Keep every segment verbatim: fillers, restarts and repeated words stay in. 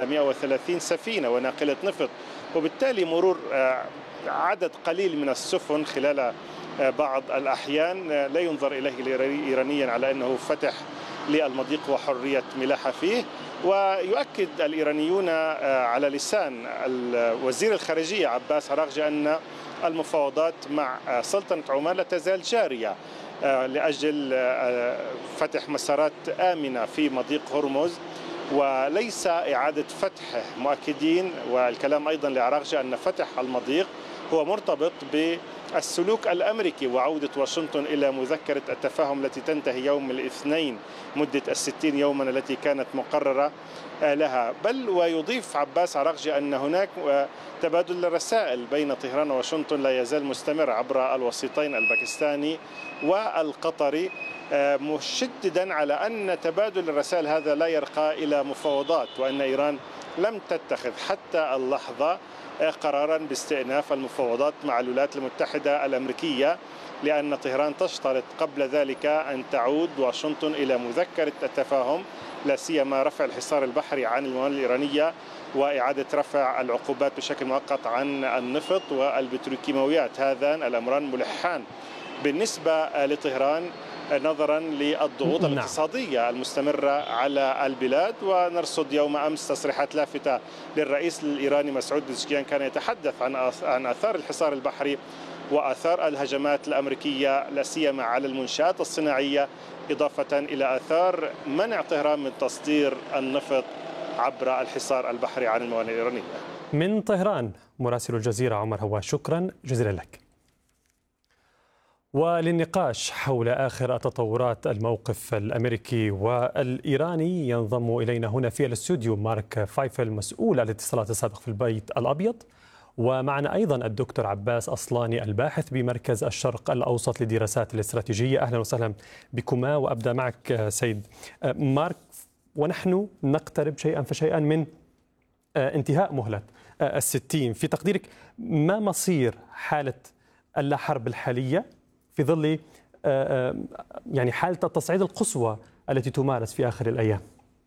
مئة وثلاثين سفينة وناقلة نفط، وبالتالي مرور عدد قليل من السفن خلال بعض الأحيان لا ينظر إليه إيرانيا على أنه فتح للمضيق وحرية ملاحة فيه. ويؤكد الإيرانيون على لسان وزير الخارجية عباس عراقجي أن المفاوضات مع سلطنة عمان لا تزال جارية لأجل فتح مسارات آمنة في مضيق هرمز وليس إعادة فتحه، مؤكدين والكلام أيضا لعراقجي أن فتح المضيق هو مرتبط بالسلوك الأمريكي وعودة واشنطن إلى مذكرة التفاهم التي تنتهي يوم الاثنين مدة الستين يوما التي كانت مقررة لها. بل ويضيف عباس عراقجي أن هناك تبادل الرسائل بين طهران وواشنطن لا يزال مستمر عبر الوسيطين الباكستاني والقطري، مشددا على أن تبادل الرسائل هذا لا يرقى إلى مفاوضات، وأن إيران لم تتخذ حتى اللحظة قرارا باستئناف المفاوضات مع الولايات المتحدة الأمريكية، لأن طهران تشترط قبل ذلك أن تعود واشنطن إلى مذكرة التفاهم، لا سيما رفع الحصار البحري عن الموانئ الإيرانية وإعادة رفع العقوبات بشكل مؤقت عن النفط والبتروكيماويات. هذان الأمران ملحان بالنسبة لطهران نظرا للضغوط نعم. الاقتصادية المستمرة على البلاد. ونرصد يوم أمس تصريحات لافتة للرئيس الإيراني مسعود بزشكيان كان يتحدث عن عن آثار الحصار البحري وآثار الهجمات الأمريكية لا سيما على المنشآت الصناعية، إضافة إلى آثار منع طهران من تصدير النفط عبر الحصار البحري عن الموانئ الإيرانية. من طهران مراسل الجزيرة عمر هواش، شكرا جزيلا لك. وللنقاش حول آخر تطورات الموقف الأمريكي والإيراني ينضم إلينا هنا في الاستوديو مارك فايفل مسؤول الاتصالات السابق في البيت الأبيض، ومعنا أيضا الدكتور عباس أصلاني الباحث بمركز الشرق الأوسط للدراسات الاستراتيجية. أهلا وسهلا بكما، وأبدأ معك سيد مارك. ونحن نقترب شيئا فشيئا من انتهاء مهلة الستين، في تقديرك ما مصير حالة اللا حرب الحالية في ظل يعني حالة التصعيد القصوى التي تمارس في آخر الأيام؟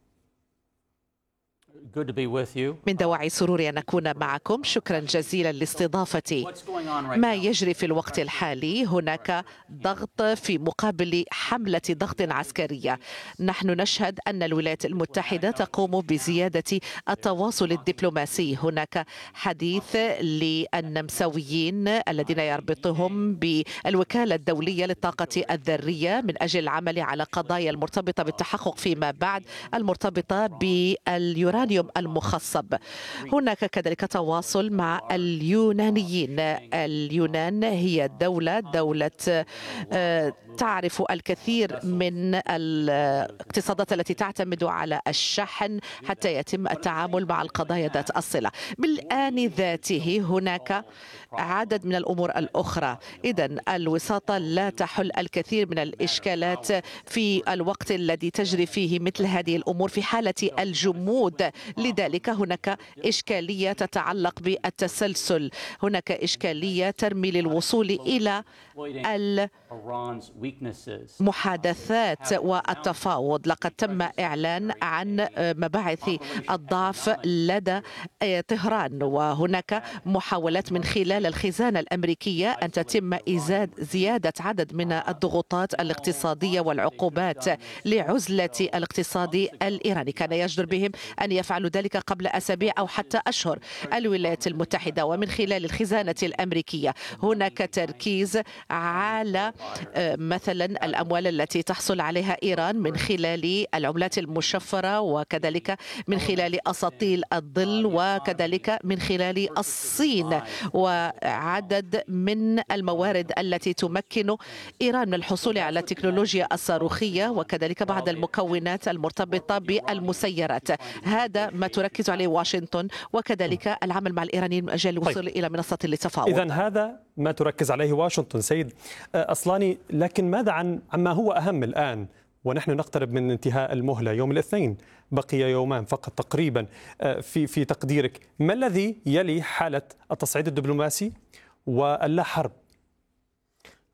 من دواعي سروري أن أكون معكم. شكرا جزيلا لاستضافتي. ما يجري في الوقت الحالي هناك ضغط في مقابل حملة ضغط عسكرية. نحن نشهد أن الولايات المتحدة تقوم بزيادة التواصل الدبلوماسي. هناك حديث للنمساويين الذين يربطهم بالوكالة الدولية للطاقة الذرية من أجل العمل على قضايا المرتبطة بالتحقق فيما بعد المرتبطة باليورانيوم المخصب. هناك كذلك تواصل مع اليونانيين. اليونان هي دولة دولة تعرف الكثير من الاقتصادات التي تعتمد على الشحن حتى يتم التعامل مع القضايا ذات الصلة. بالآن ذاته هناك عدد من الأمور الأخرى. إذن الوساطة لا تحل الكثير من الإشكالات في الوقت الذي تجري فيه مثل هذه الأمور في حالة الجمود. لذلك هناك إشكالية تتعلق بالتسلسل، هناك إشكالية ترمي للوصول إلى المحادثات والتفاوض. لقد تم إعلان عن مباعث الضعف لدى طهران، وهناك محاولات من خلال الخزانة الأمريكية أن تتم إيجاد زيادة عدد من الضغوطات الاقتصادية والعقوبات لعزلة الاقتصاد الإيراني. كان يجدر بهم أن يفعلوا ذلك قبل أسابيع أو حتى أشهر. الولايات المتحدة ومن خلال الخزانة الأمريكية هناك تركيز على مثلا الأموال التي تحصل عليها إيران من خلال العملات المشفرة، وكذلك من خلال أساطيل الظل، وكذلك من خلال الصين، وعدد من الموارد التي تمكن إيران من الحصول على التكنولوجيا الصاروخية، وكذلك بعض المكونات المرتبطة بالمسيرات. هذا ما تركز عليه واشنطن، وكذلك العمل مع الإيرانيين من أجل الوصول طيب. إلى منصة للتفاوض. إذن هذا ما تركز عليه واشنطن. سيد أصلاني، لكن ماذا عن عما هو أهم الآن ونحن نقترب من انتهاء المهلة يوم الاثنين؟ بقي يومان فقط تقريبا. في في تقديرك ما الذي يلي حالة التصعيد الدبلوماسي واللا حرب؟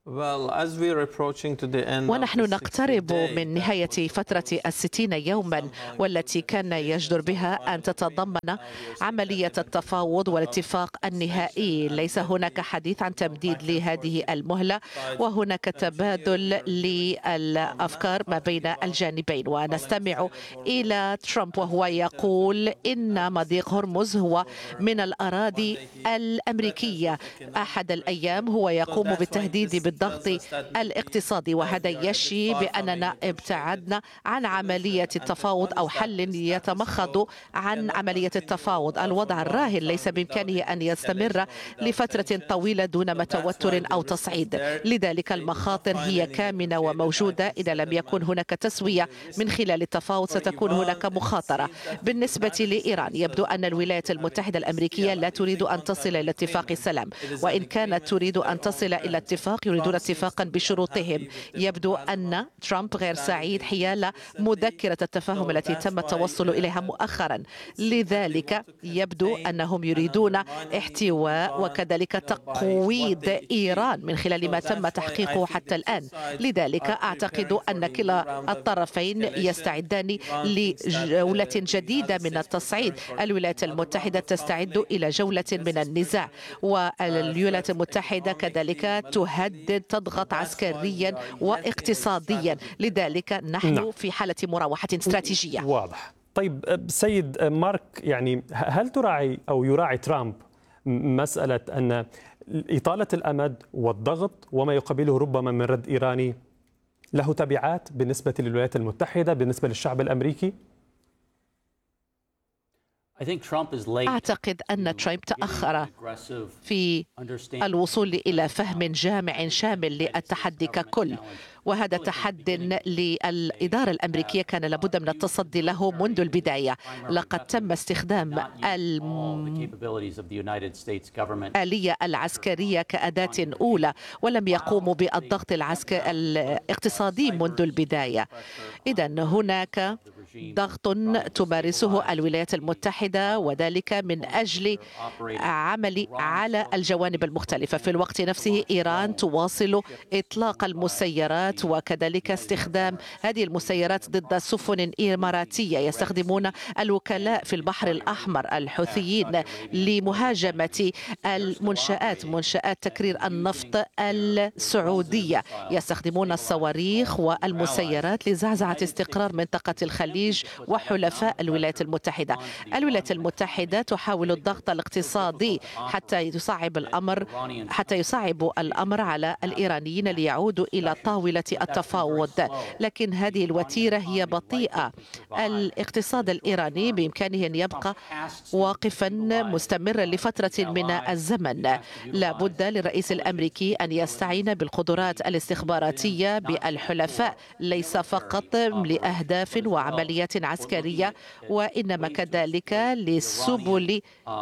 ونحن نقترب من نهاية فترة الستين يوما، والتي كان يجدر بها أن تتضمن عملية التفاوض والاتفاق النهائي. ليس هناك حديث عن تمديد لهذه المهلة، وهناك تبادل للأفكار ما بين الجانبين. ونستمع إلى ترامب وهو يقول إن مضيق هرمز هو من الأراضي الأمريكية. أحد الأيام هو يقوم بالتهديد بالضغط الاقتصادي، وهذا يشي بأننا ابتعدنا عن عملية التفاوض أو حل يتمخض عن عملية التفاوض. الوضع الراهن ليس بإمكانه أن يستمر لفترة طويلة دون توتر أو تصعيد، لذلك المخاطر هي كامنة وموجودة. إذا لم يكن هناك تسوية من خلال التفاوض ستكون هناك مخاطرة. بالنسبة لإيران، يبدو أن الولايات المتحدة الأمريكية لا تريد أن تصل إلى اتفاق سلام، وإن كانت تريد أن تصل إلى اتفاق يريدون اتفاقا بشروطهم. يبدو أن ترامب غير سعيد حيال مذكرة التفاهم التي تم التوصل إليها مؤخرا، لذلك يبدو أنهم يريدون احتواء وكذلك تقويض إيران من خلال ما تم تحقيقه حتى الآن. لذلك أعتقد أن كلا الطرفين يستعدان لجولة جديدة من التصعيد. الولايات المتحدة تستعد إلى جولة من النزاع، والولايات المتحدة كذلك تهدد تضغط عسكريا واقتصاديا، لذلك نحن نعم. في حالة مراوحة استراتيجية. واضح. طيب سيد مارك، يعني هل تراعي أو يراعي ترامب مسألة أن إطالة الأمد والضغط وما يقابله ربما من رد إيراني له تبعات بالنسبة للولايات المتحدة، بالنسبة للشعب الأمريكي؟ أعتقد أن ترامب تأخر في الوصول إلى فهم جامع شامل للتحدي ككل، وهذا تحد للإدارة الأمريكية كان لابد من التصدي له منذ البداية. لقد تم استخدام الآلية العسكرية كأداة أولى، ولم يقوموا بالضغط الاقتصادي منذ البداية. إذن هناك ضغط تمارسه الولايات المتحدة، وذلك من أجل عمل على الجوانب المختلفة. في الوقت نفسه إيران تواصل إطلاق المسيرات وكذلك استخدام هذه المسيرات ضد سفن إماراتية. يستخدمون الوكلاء في البحر الأحمر الحوثيين لمهاجمة المنشآت، منشآت تكرير النفط السعودية. يستخدمون الصواريخ والمسيرات لزعزعة استقرار منطقة الخليج وحلفاء الولايات المتحدة. الولايات المتحدة تحاول الضغط الاقتصادي حتى يصعب الأمر حتى يصعب الأمر على الإيرانيين ليعودوا إلى طاولة التفاوض، لكن هذه الوتيرة هي بطيئة. الاقتصاد الإيراني بإمكانه أن يبقى واقفا مستمرا لفترة من الزمن. لا بد للرئيس الأمريكي أن يستعين بالقدرات الاستخباراتية بالحلفاء، ليس فقط لأهداف وعمليات عسكرية، وإنما كذلك لسبل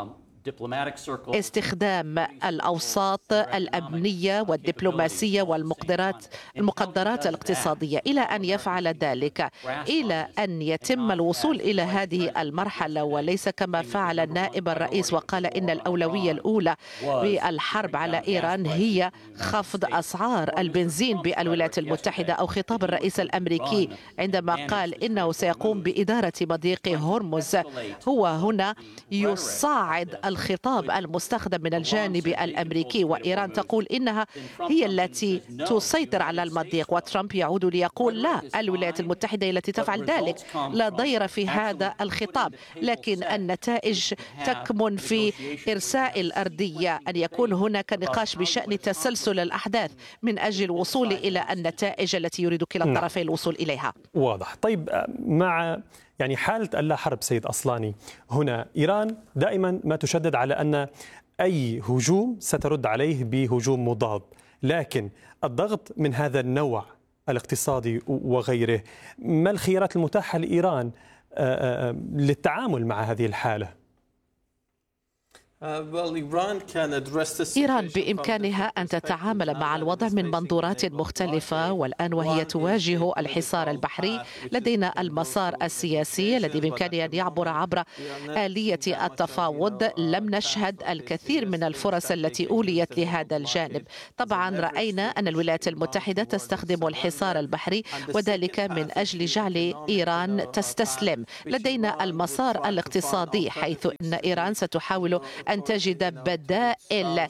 استخدام الأوساط الأمنية والدبلوماسية والمقدرات المقدرات الاقتصادية. إلى أن يفعل ذلك، إلى أن يتم الوصول إلى هذه المرحلة، وليس كما فعل النائب الرئيس وقال إن الأولوية الأولى بالحرب على إيران هي خفض أسعار البنزين بالولايات المتحدة، أو خطاب الرئيس الأمريكي عندما قال إنه سيقوم بإدارة مضيق هرمز. هو هنا يصاعد الخطاب المستخدم من الجانب الأمريكي، وإيران تقول إنها هي التي تسيطر على المضيق، وترامب يعود ليقول لا، الولايات المتحدة التي تفعل ذلك. لا ضير في هذا الخطاب، لكن النتائج تكمن في إرساء الأرضية، أن يكون هناك نقاش بشأن تسلسل الأحداث من أجل الوصول إلى النتائج التي يريد كلا الطرفين الوصول إليها. واضح. طيب، مع يعني حالة اللا حرب سيد أصلاني، هنا إيران دائما ما تشدد على أن أي هجوم سترد عليه بهجوم مضاد، لكن الضغط من هذا النوع الاقتصادي وغيره، ما الخيارات المتاحة لإيران للتعامل مع هذه الحالة؟ إيران بإمكانها أن تتعامل مع الوضع من منظورات مختلفة، والآن وهي تواجه الحصار البحري. لدينا المسار السياسي الذي بإمكانه أن يعبر عبر آلية التفاوض. لم نشهد الكثير من الفرص التي أوليت لهذا الجانب. طبعا رأينا أن الولايات المتحدة تستخدم الحصار البحري وذلك من أجل جعل إيران تستسلم. لدينا المسار الاقتصادي حيث أن إيران ستحاول أن تجد بدائل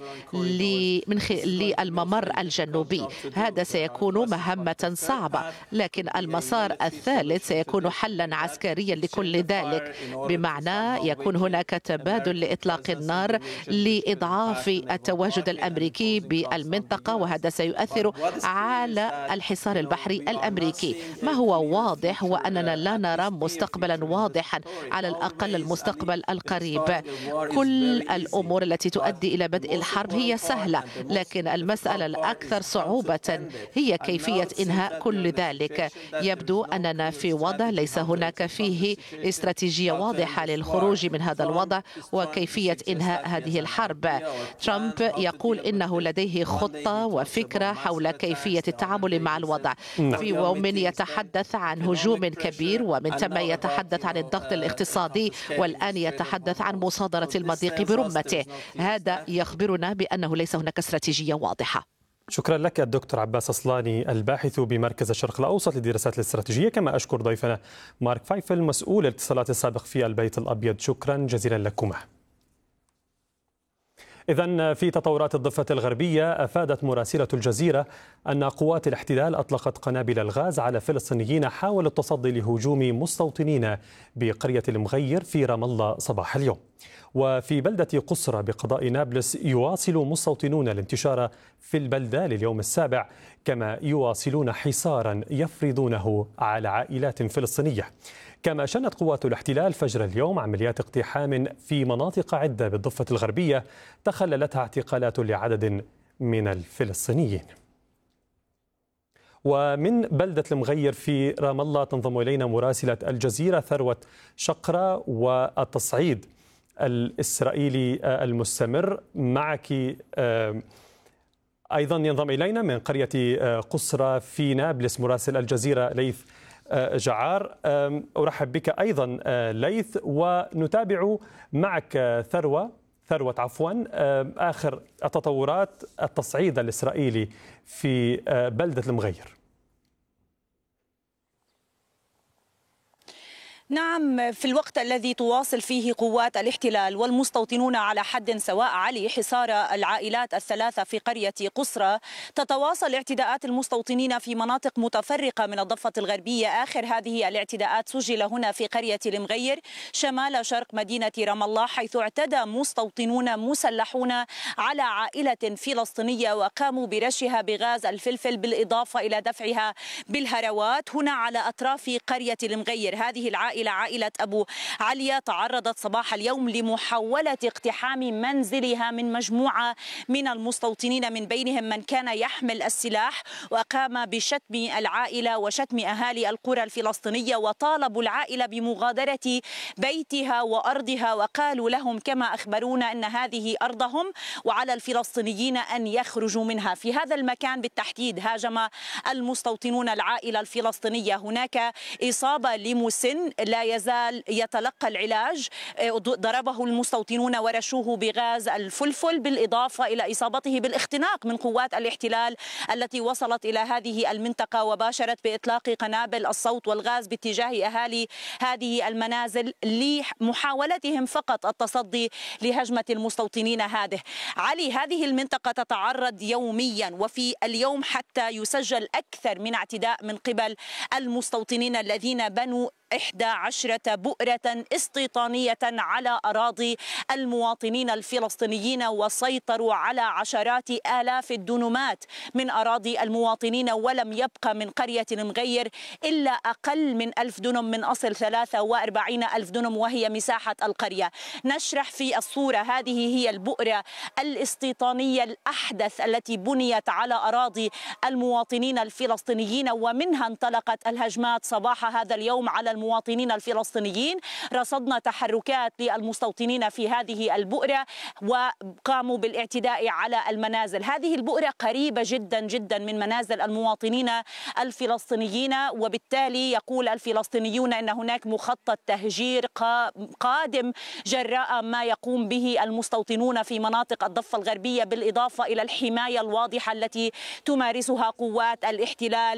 للممر الجنوبي. هذا سيكون مهمة صعبة، لكن المسار الثالث سيكون حلا عسكريا لكل ذلك، بمعنى يكون هناك تبادل لإطلاق النار لإضعاف التواجد الأمريكي بالمنطقة، وهذا سيؤثر على الحصار البحري الأمريكي. ما هو واضح وأننا لا نرى مستقبلا واضحا، على الأقل المستقبل القريب. كل الأمور التي تؤدي إلى بدء الحرب هي سهلة، لكن المسألة الأكثر صعوبة هي كيفية إنهاء كل ذلك. يبدو أننا في وضع ليس هناك فيه استراتيجية واضحة للخروج من هذا الوضع وكيفية إنهاء هذه الحرب. ترامب يقول إنه لديه خطة وفكرة حول كيفية التعامل مع الوضع. في يوم يتحدث عن هجوم كبير، ومن ثم يتحدث عن الضغط الاقتصادي، والآن يتحدث عن مصادرة المضيق برمته. هذا يخبرنا بأنه ليس هناك استراتيجية واضحة. شكرا لك الدكتور عباس أصلاني، الباحث بمركز الشرق الأوسط للدراسات الاستراتيجية، كما أشكر ضيفنا مارك فايفل مسؤول الاتصالات السابق في البيت الأبيض. شكرا جزيلا لكما. إذن في تطورات الضفة الغربية، أفادت مراسلة الجزيرة أن قوات الاحتلال أطلقت قنابل الغاز على فلسطينيين حاولوا التصدي لهجوم مستوطنين بقرية المغير في رام الله صباح اليوم. وفي بلدة قصرى بقضاء نابلس يواصل مستوطنون الانتشار في البلدة لليوم السابع، كما يواصلون حصارا يفرضونه على عائلات فلسطينية. كما شنت قوات الاحتلال فجر اليوم عمليات اقتحام في مناطق عدة بالضفة الغربية تخللتها اعتقالات لعدد من الفلسطينيين. ومن بلدة المغير في رام الله تنضم إلينا مراسلة الجزيرة ثروة شقرة، والتصعيد الإسرائيلي المستمر معك أيضا ينضم إلينا من قرية قصرى في نابلس مراسل الجزيرة ليث جعار. أرحب بك أيضا ليث، ونتابع معك ثروة ثروة عفوا آخر التطورات التصعيد الإسرائيلي في بلدة المغير. نعم، في الوقت الذي تواصل فيه قوات الاحتلال والمستوطنون على حد سواء علي حصار العائلات الثلاثة في قرية قصرى، تتواصل اعتداءات المستوطنين في مناطق متفرقة من الضفة الغربية. آخر هذه الاعتداءات سجل هنا في قرية المغير شمال شرق مدينة رام الله، حيث اعتدى مستوطنون مسلحون على عائلة فلسطينية وقاموا برشها بغاز الفلفل بالإضافة إلى دفعها بالهروات هنا على أطراف قرية المغير. هذه العائلة إلى عائلة أبو عليا تعرضت صباح اليوم لمحاولة اقتحام منزلها من مجموعة من المستوطنين، من بينهم من كان يحمل السلاح، وقام بشتم العائلة وشتم أهالي القرى الفلسطينية، وطالبوا العائلة بمغادرة بيتها وأرضها، وقالوا لهم كما أخبرونا أن هذه أرضهم وعلى الفلسطينيين أن يخرجوا منها. في هذا المكان بالتحديد هاجم المستوطنون العائلة الفلسطينية. هناك إصابة لمسن لا يزال يتلقى العلاج، ضربه المستوطنون ورشوه بغاز الفلفل بالإضافة إلى إصابته بالاختناق من قوات الاحتلال التي وصلت إلى هذه المنطقة وباشرت بإطلاق قنابل الصوت والغاز باتجاه أهالي هذه المنازل لمحاولتهم فقط التصدي لهجمة المستوطنين. هذه علي هذه المنطقة تتعرض يوميا، وفي اليوم حتى يسجل أكثر من اعتداء من قبل المستوطنين الذين بنوا إحدى عشرة بؤرة استيطانية على أراضي المواطنين الفلسطينيين، وسيطروا على عشرات آلاف الدنومات من أراضي المواطنين، ولم يبقى من قرية المغير إلا أقل من ألف دنم من أصل ثلاثة وأربعين ألف دنم، وهي مساحة القرية. نشرح في الصورة، هذه هي البؤرة الاستيطانية الأحدث التي بنيت على أراضي المواطنين الفلسطينيين، ومنها انطلقت الهجمات صباح هذا اليوم على المواطنين المواطنين الفلسطينيين. رصدنا تحركات للمستوطنين في هذه البؤرة وقاموا بالاعتداء على المنازل. هذه البؤرة قريبة جدا جدا من منازل المواطنين الفلسطينيين، وبالتالي يقول الفلسطينيون أن هناك مخطط تهجير قادم جراء ما يقوم به المستوطنون في مناطق الضفة الغربية، بالإضافة إلى الحماية الواضحة التي تمارسها قوات الاحتلال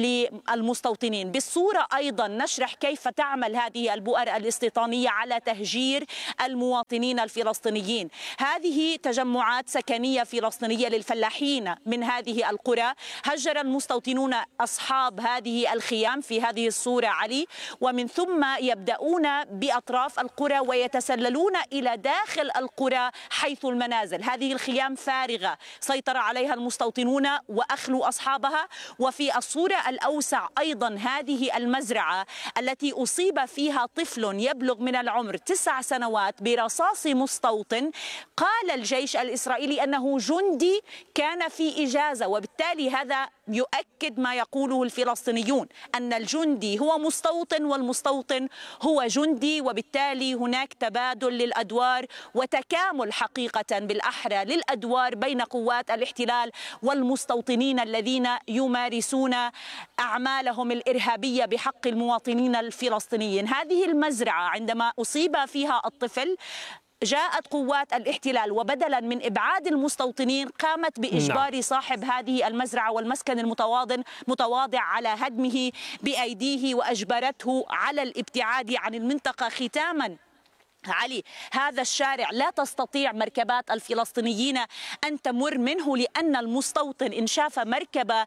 للمستوطنين. بالصورة أيضا نشرح كيف تعمل هذه البؤر الاستيطانية على تهجير المواطنين الفلسطينيين. هذه تجمعات سكنية فلسطينية للفلاحين من هذه القرى. هجر المستوطنون أصحاب هذه الخيام في هذه الصورة علي، ومن ثم يبدأون بأطراف القرى ويتسللون إلى داخل القرى حيث المنازل. هذه الخيام فارغة سيطر عليها المستوطنون وأخلوا أصحابها. وفي الصورة الأوسع أيضا هذه المزرعة التي أصيب فيها طفل يبلغ من العمر تسع سنوات برصاص مستوطن. قال الجيش الإسرائيلي أنه جندي كان في إجازة، وبالتالي هذا يؤكد ما يقوله الفلسطينيون أن الجندي هو مستوطن والمستوطن هو جندي، وبالتالي هناك تبادل للأدوار وتكامل حقيقة بالأحرى للأدوار بين قوات الاحتلال والمستوطنين الذين يمارسون أعمالهم الإرهابية بحق المواطنين الفلسطينيين. هذه المزرعة عندما أصيب فيها الطفل جاءت قوات الاحتلال وبدلا من إبعاد المستوطنين قامت بإجبار نعم. صاحب هذه المزرعة والمسكن المتواضع متواضع على هدمه بأيديه وأجبرته على الابتعاد عن المنطقة. ختاما علي، هذا الشارع لا تستطيع مركبات الفلسطينيين أن تمر منه، لأن المستوطن إن شاف مركبة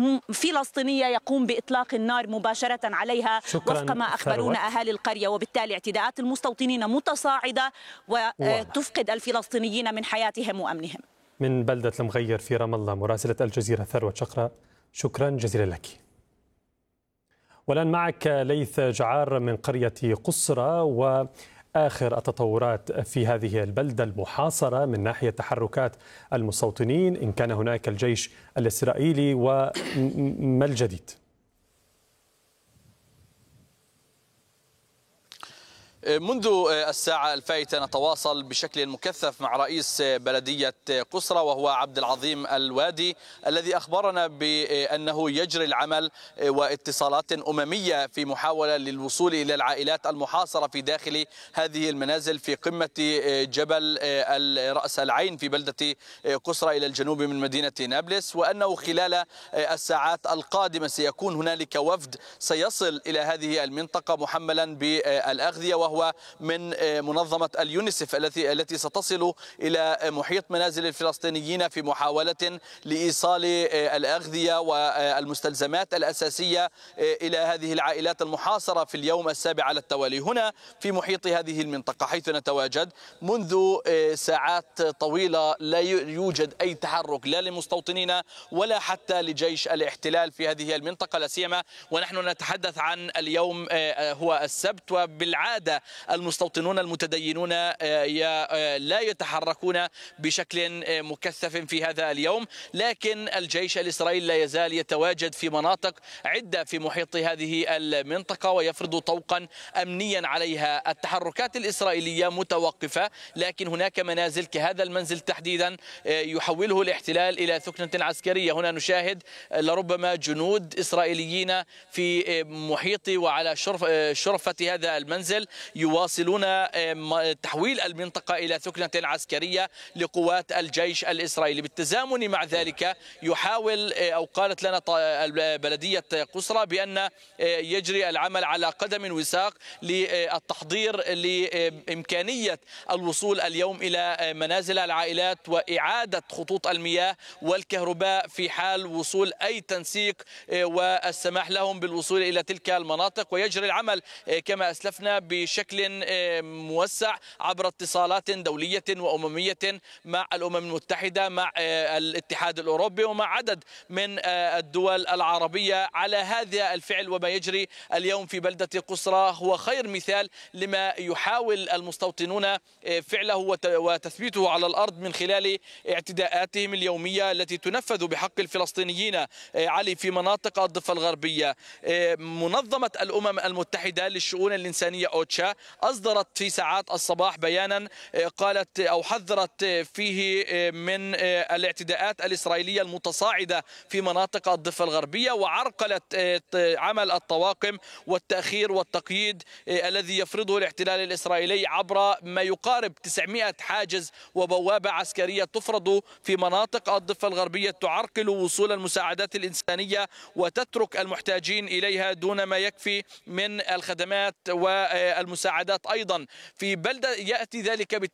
فلسطينية يقوم بإطلاق النار مباشرة عليها وفق ما أخبرونا أهالي القرية. وبالتالي اعتداءات المستوطنين متصاعدة وتفقد الفلسطينيين من حياتهم وأمنهم. من بلدة المغير في رام الله مراسلة الجزيرة ثروت شقرة، شكرا جزيلا لك. والآن معك ليث جعار من قرية قصرة، و آخر التطورات في هذه البلدة المحاصرة من ناحية تحركات المستوطنين، إن كان هناك الجيش الإسرائيلي، وما الجديد؟ منذ الساعة الفائتة نتواصل بشكل مكثف مع رئيس بلدية قصرة وهو عبد العظيم الوادي، الذي أخبرنا بأنه يجري العمل واتصالات أممية في محاولة للوصول إلى العائلات المحاصرة في داخل هذه المنازل في قمة جبل رأس العين في بلدة قصرة إلى الجنوب من مدينة نابلس، وأنه خلال الساعات القادمة سيكون هنالك وفد سيصل إلى هذه المنطقة محملا بالأغذية، وهو من منظمة اليونيسف التي التي ستصل إلى محيط منازل الفلسطينيين في محاولة لإيصال الأغذية والمستلزمات الأساسية إلى هذه العائلات المحاصرة في اليوم السابع على التوالي هنا في محيط هذه المنطقة حيث نتواجد. منذ ساعات طويلة لا يوجد أي تحرك لا للمستوطنين ولا حتى لجيش الاحتلال في هذه المنطقة، لا سيما ونحن نتحدث عن اليوم هو السبت، وبالعادة المستوطنون المتدينون لا يتحركون بشكل مكثف في هذا اليوم، لكن الجيش الإسرائيلي لا يزال يتواجد في مناطق عدة في محيط هذه المنطقة ويفرض طوقا أمنيا عليها. التحركات الإسرائيلية متوقفة، لكن هناك منازل كهذا المنزل تحديدا يحوله الاحتلال إلى ثكنة عسكرية. هنا نشاهد لربما جنود إسرائيليين في محيط وعلى شرفة هذا المنزل يواصلون تحويل المنطقة إلى ثكنة عسكرية لقوات الجيش الإسرائيلي. بالتزامن مع ذلك يحاول أو قالت لنا بلدية قصرة بأن يجري العمل على قدم وساق للتحضير لإمكانية الوصول اليوم إلى منازل العائلات وإعادة خطوط المياه والكهرباء في حال وصول أي تنسيق والسماح لهم بالوصول إلى تلك المناطق. ويجري العمل كما أسلفنا بشكل بشكل موسع عبر اتصالات دولية وأممية مع الأمم المتحدة، مع الاتحاد الأوروبي، ومع عدد من الدول العربية على هذا الفعل. وما يجري اليوم في بلدة قصرى هو خير مثال لما يحاول المستوطنون فعله وتثبيته على الأرض من خلال اعتداءاتهم اليومية التي تنفذ بحق الفلسطينيين علي في مناطق الضفة الغربية. منظمة الأمم المتحدة للشؤون الإنسانية أوتشا أصدرت في ساعات الصباح بيانا قالت أو حذرت فيه من الاعتداءات الإسرائيلية المتصاعدة في مناطق الضفة الغربية، وعرقلت عمل الطواقم والتأخير والتقييد الذي يفرضه الاحتلال الإسرائيلي عبر ما يقارب تسعمائة حاجز وبوابة عسكرية تفرض في مناطق الضفة الغربية تعرقل وصول المساعدات الإنسانية وتترك المحتاجين إليها دون ما يكفي من الخدمات والمساعدات. أيضا في بلدة يأتي ذلك بالتالي